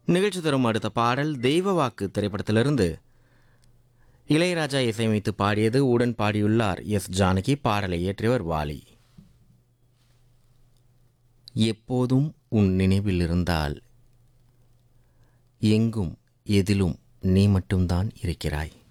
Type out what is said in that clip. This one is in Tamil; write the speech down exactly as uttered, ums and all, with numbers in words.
நிகழ்ச்சி தரும் அடுத்த பாடல் தெய்வ வாக்கு திரைப்படத்திலிருந்து இளையராஜா இசையமைத்து பாடியது. உடன் பாடியுள்ளார் எஸ் ஜானகி. பாடலை இயற்றியவர் வாலி. எப்போதும் உன் நினைவில் இருந்தால் எங்கும் எதிலும் நீ மட்டும்தான் இருக்கிறாய்.